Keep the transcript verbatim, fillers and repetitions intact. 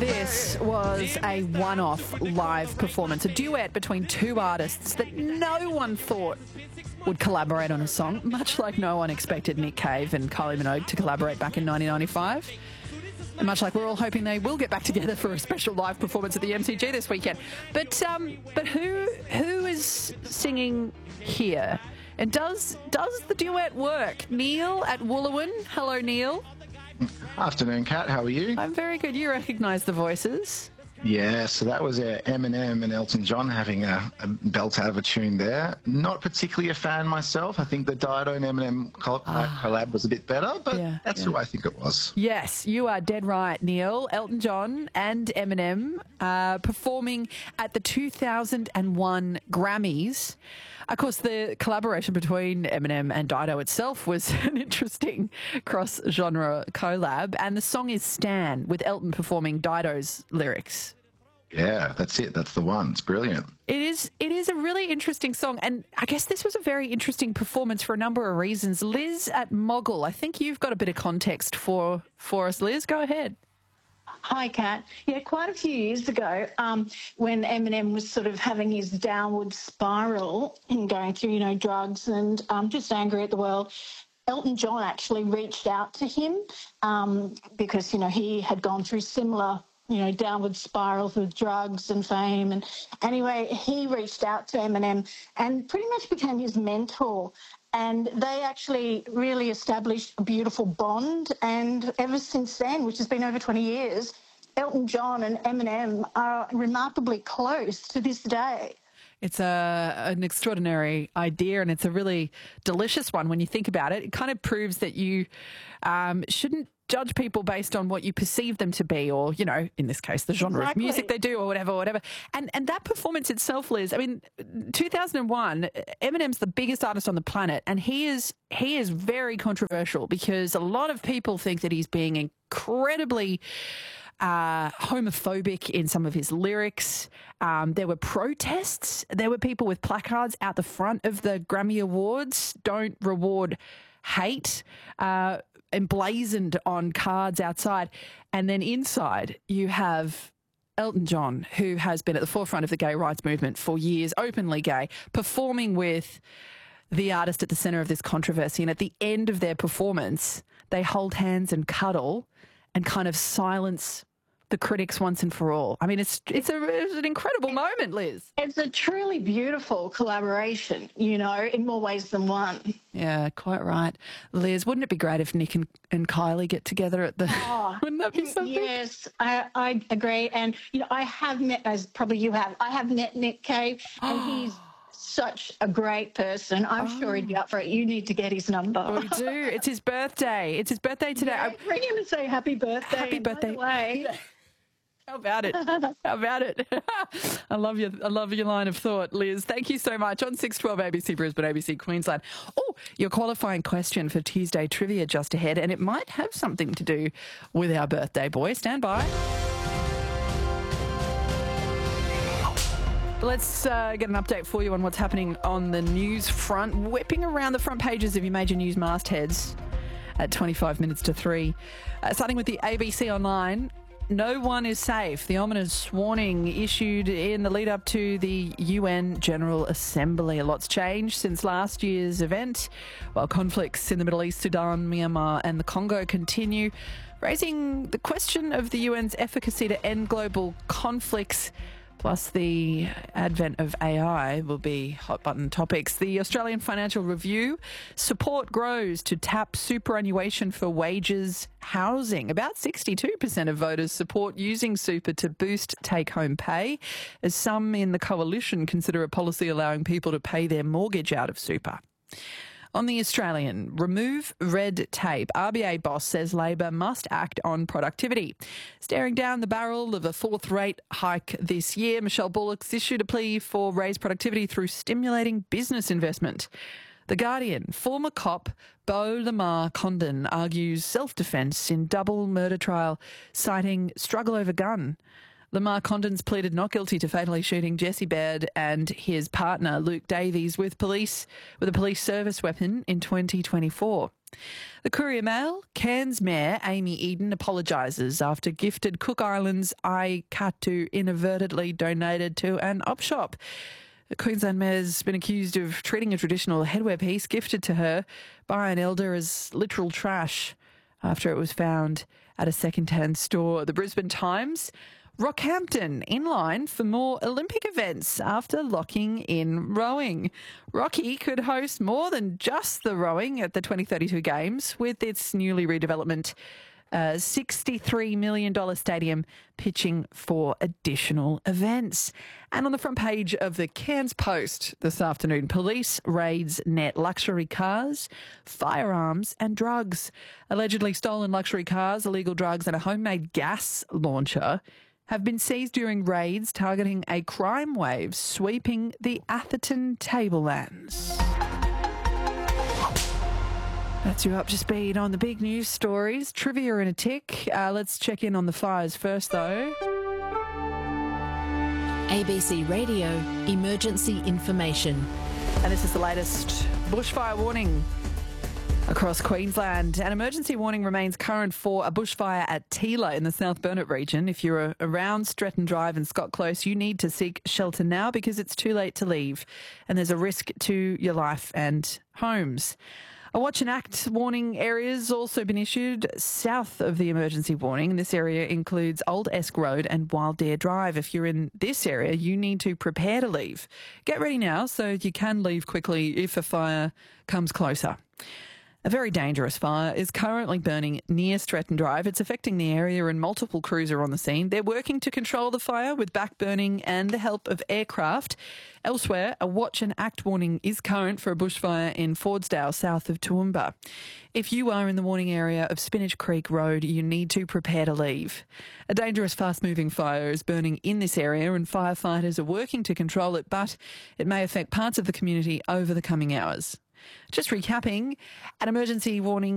This was a one-off live performance, a duet between two artists that no one thought would collaborate on a song, much like no one expected Nick Cave and Kylie Minogue to collaborate back in nineteen ninety-five. And much like we're all hoping they will get back together for a special live performance at the M C G this weekend. But um, but who who is singing here? And does does the duet work? Neil at Wooloowin. Hello, Neil. Afternoon, Kat. How are you? I'm very good. You recognise the voices. Yeah, so that was uh, Eminem and Elton John having a, a belt out of a tune there. Not particularly a fan myself. I think the Dido and Eminem collab, Ah. collab was a bit better, but Yeah, that's yeah. who I think it was. Yes, you are dead right, Neil. Elton John and Eminem uh, performing at the two thousand one Grammys. Of course, the collaboration between Eminem and Dido itself was an interesting cross-genre collab, and the song is Stan, with Elton performing Dido's lyrics. Yeah, that's it. That's the one. It's brilliant. It is it is a really interesting song, and I guess this was a very interesting performance for a number of reasons. Liz at Moggle, I think you've got a bit of context for, for us, Liz. Go ahead. Hi, Kat. Yeah, quite a few years ago, um, when Eminem was sort of having his downward spiral and going through, you know, drugs and um, just angry at the world, Elton John actually reached out to him um, because, you know, he had gone through similar, you know, downward spirals with drugs and fame. And anyway, he reached out to Eminem and pretty much became his mentor. And they actually really established a beautiful bond. And ever since then, which has been over twenty years, Elton John and Eminem are remarkably close to this day. It's a, an extraordinary idea, and it's a really delicious one when you think about it. It kind of proves that you um, shouldn't judge people based on what you perceive them to be, or, you know, in this case, the genre Exactly. of music they do, or whatever, whatever. And and that performance itself, Liz, I mean, two thousand one, Eminem's the biggest artist on the planet, and he is he is very controversial because a lot of people think that he's being incredibly Uh, homophobic in some of his lyrics. Um, there were protests. There were people with placards out the front of the Grammy Awards. Don't reward hate, uh, emblazoned on cards outside. And then inside, you have Elton John, who has been at the forefront of the gay rights movement for years, openly gay, performing with the artist at the centre of this controversy. And at the end of their performance, they hold hands and cuddle and kind of silence the critics once and for all. I mean, it's it's, a, it's an incredible moment, Liz. It's a truly beautiful collaboration, you know, in more ways than one. Yeah, quite right. Liz, wouldn't it be great if Nick and, and Kylie get together at the... Oh, wouldn't that be something? Yes, I, I agree. And, you know, I have met, as probably you have, I have met Nick Cave, and he's such a great person. I'm oh. sure he'd be up for it. You need to get his number. We do. It's his birthday. It's his birthday today. Yeah, ring him and say happy birthday. Happy birthday. By the way. How about it? How about it? I love your I love your line of thought, Liz. Thank you so much. On six twelve A B C Brisbane, A B C Queensland. Oh, your qualifying question for Tuesday trivia just ahead, and it might have something to do with our birthday boy. Stand by. Let's uh, get an update for you on what's happening on the news front. Whipping around the front pages of your major news mastheads at twenty-five minutes to three. Uh, starting with the A B C Online. No one is safe. The ominous warning issued in the lead up to the U N General Assembly. A lot's changed since last year's event, while conflicts in the Middle East, Sudan, Myanmar and the Congo continue, raising the question of the U N's efficacy to end global conflicts. Plus, the advent of A I will be hot-button topics. The Australian Financial Review, support grows to tap superannuation for wages, housing. About sixty-two percent of voters support using super to boost take-home pay, as some in the coalition consider a policy allowing people to pay their mortgage out of super. On the Australian, remove red tape. R B A boss says Labor must act on productivity. Staring down the barrel of a fourth rate hike this year, Michelle Bullock's issued a plea for raised productivity through stimulating business investment. The Guardian, former cop Beau Lamar Condon argues self-defence in double murder trial, citing struggle over gun. Lamar Condon's pleaded not guilty to fatally shooting Jesse Baird and his partner Luke Davies with police with a police service weapon in twenty twenty-four. The Courier Mail, Cairns Mayor Amy Eden apologises after gifted Cook Islands eye katu inadvertently donated to an op shop. The Queensland Mayor's been accused of treating a traditional headwear piece gifted to her by an elder as literal trash after it was found at a second-hand store. The Brisbane Times, Rockhampton in line for more Olympic events after locking in rowing. Rocky could host more than just the rowing at the twenty thirty-two Games with its newly redevelopment uh, sixty-three million dollars stadium pitching for additional events. And on the front page of the Cairns Post this afternoon, police raids net luxury cars, firearms and drugs. Allegedly stolen luxury cars, illegal drugs and a homemade gas launcher have been seized during raids targeting a crime wave sweeping the Atherton tablelands. That's you up to speed on the big news stories. Trivia in a tick. Uh, let's check in on the fires first, though. A B C Radio Emergency Information. And this is the latest bushfire warning across Queensland. An emergency warning remains current for a bushfire at Teela in the South Burnett region. If you're around Stretton Drive and Scott Close, you need to seek shelter now because it's too late to leave and there's a risk to your life and homes. A watch and act warning area has also been issued south of the emergency warning. This area includes Old Esk Road and Wild Deer Drive. If you're in this area, you need to prepare to leave. Get ready now so you can leave quickly if a fire comes closer. A very dangerous fire is currently burning near Stretton Drive. It's affecting the area and multiple crews are on the scene. They're working to control the fire with back burning and the help of aircraft. Elsewhere, a watch and act warning is current for a bushfire in Fordsdale, south of Toowoomba. If you are in the warning area of Spinach Creek Road, you need to prepare to leave. A dangerous, fast-moving fire is burning in this area and firefighters are working to control it, but it may affect parts of the community over the coming hours. Just recapping, an emergency warning